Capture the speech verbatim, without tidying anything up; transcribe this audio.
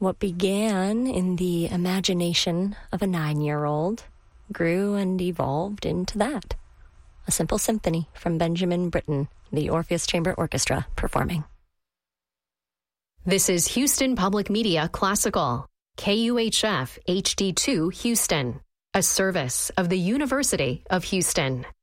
What began in the imagination of a nine-year-old grew and evolved into that. A simple symphony from Benjamin Britten, the Orpheus Chamber Orchestra performing. This is Houston Public Media Classical, K U H F H D two Houston, a service of the University of Houston.